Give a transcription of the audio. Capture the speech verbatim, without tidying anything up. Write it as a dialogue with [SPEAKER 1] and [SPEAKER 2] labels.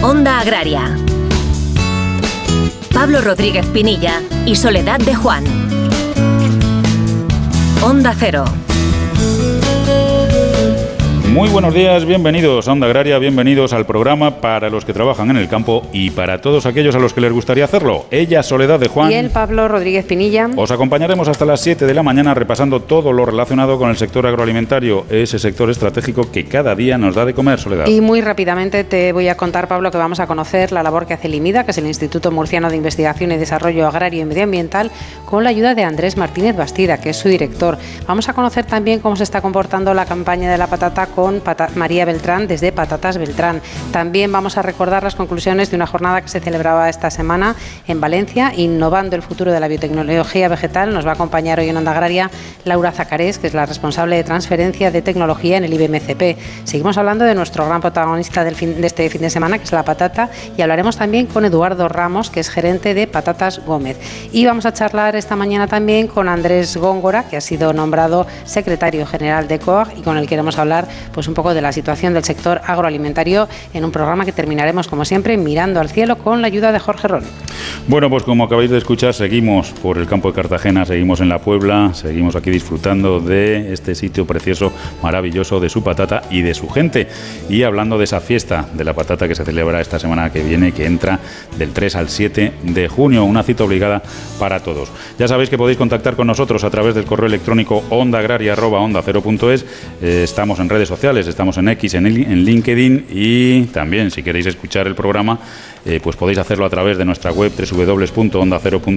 [SPEAKER 1] Onda Agraria. Pablo Rodríguez Pinilla y Soledad de Juan. Onda Cero.
[SPEAKER 2] Muy buenos días, bienvenidos a Onda Agraria, bienvenidos al programa para los que trabajan en el campo y para todos aquellos a los que les gustaría hacerlo. Ella, Soledad de Juan.
[SPEAKER 3] Y el Pablo Rodríguez Pinilla.
[SPEAKER 2] Os acompañaremos hasta las siete de la mañana repasando todo lo relacionado con el sector agroalimentario, ese sector estratégico que cada día nos da de comer, Soledad.
[SPEAKER 3] Y muy rápidamente te voy a contar, Pablo, que vamos a conocer la labor que hace el IMIDA, que es el Instituto Murciano de Investigación y Desarrollo Agrario y Medioambiental, con la ayuda de Andrés Martínez Bastida, que es su director. Vamos a conocer también cómo se está comportando la campaña de la patata con con Pata- María Beltrán desde Patatas Beltrán. También vamos a recordar las conclusiones de una jornada que se celebraba esta semana en Valencia, innovando el futuro de la biotecnología vegetal. Nos va a acompañar hoy en Onda Agraria Laura Zacarés, que es la responsable de transferencia de tecnología en el I B M C P. Seguimos hablando de nuestro gran protagonista del fin, de este fin de semana, que es la patata, y hablaremos también con Eduardo Ramos, que es gerente de Patatas Gómez. Y vamos a charlar esta mañana también con Andrés Góngora, que ha sido nombrado secretario general de C O A G y con el que queremos hablar pues un poco de la situación del sector agroalimentario en un programa que terminaremos, como siempre, mirando al cielo con la ayuda de Jorge Ron.
[SPEAKER 2] Bueno, pues como acabáis de escuchar, seguimos por el campo de Cartagena, seguimos en la Puebla, seguimos aquí disfrutando de este sitio precioso, maravilloso, de su patata y de su gente. Y hablando de esa fiesta de la patata que se celebra esta semana que viene, que entra del tres al siete de junio, una cita obligada para todos. Ya sabéis que podéis contactar con nosotros a través del correo electrónico ondaagraria arroba onda cero punto es. Eh, estamos en redes sociales, estamos en X, en, en LinkedIn, y también si queréis escuchar el programa, eh, pues podéis hacerlo a través de nuestra web doble u doble u doble u punto onda cero punto es.